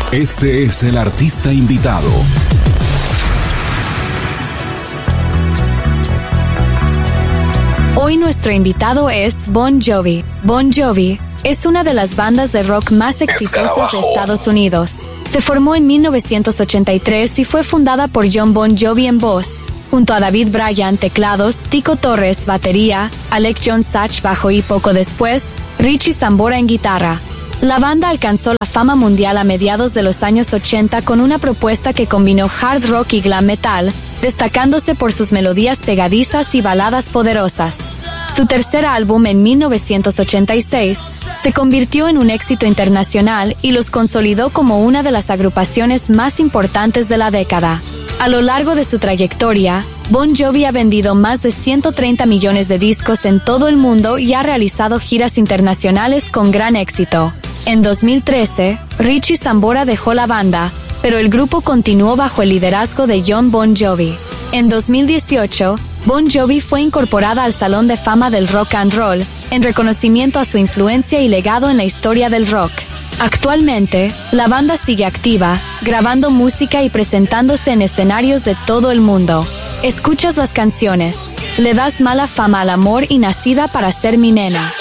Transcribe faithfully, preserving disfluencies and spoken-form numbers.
Este es el artista invitado. Hoy nuestro invitado es Bon Jovi. Bon Jovi es una de las bandas de rock más exitosas de Estados Unidos. Se formó en mil novecientos ochenta y tres y fue fundada por Jon Bon Jovi en voz, junto a David Bryan teclados, Tico Torres batería, Alec John Sach bajo y poco después, Richie Sambora en guitarra. La banda alcanzó la fama mundial a mediados de los años ochenta con una propuesta que combinó hard rock y glam metal, destacándose por sus melodías pegadizas y baladas poderosas. Su tercer álbum en mil novecientos ochenta y seis se convirtió en un éxito internacional y los consolidó como una de las agrupaciones más importantes de la década. A lo largo de su trayectoria, Bon Jovi ha vendido más de ciento treinta millones de discos en todo el mundo y ha realizado giras internacionales con gran éxito. En dos mil trece, Richie Sambora dejó la banda, pero el grupo continuó bajo el liderazgo de Jon Bon Jovi. En dos mil dieciocho, Bon Jovi fue incorporada al Salón de Fama del Rock and Roll, en reconocimiento a su influencia y legado en la historia del rock. Actualmente, la banda sigue activa, grabando música y presentándose en escenarios de todo el mundo. Escuchas las canciones Le das mala fama al amor y Nacida para ser mi nena.